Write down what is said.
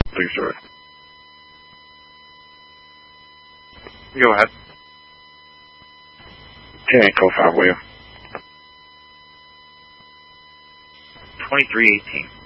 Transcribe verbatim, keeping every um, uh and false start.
Please, sir. Go ahead. ten code five, will you? twenty-three eighteen.